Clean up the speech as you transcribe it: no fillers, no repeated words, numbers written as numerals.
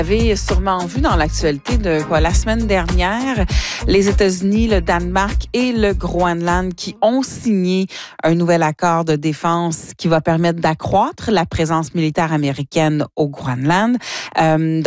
Vous avez sûrement vu dans l'actualité de la semaine dernière, les États-Unis, le Danemark et le Groenland qui ont signé un nouvel accord de défense qui va permettre d'accroître la présence militaire américaine au Groenland.